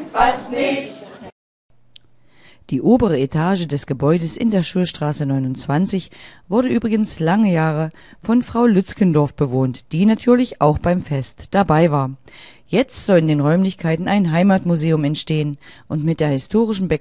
was nicht. Die obere Etage des Gebäudes in der Schulstraße 29 wurde übrigens lange Jahre von Frau Lützgendorf bewohnt, die natürlich auch beim Fest dabei war. Jetzt soll in den Räumlichkeiten ein Heimatmuseum entstehen und mit der historischen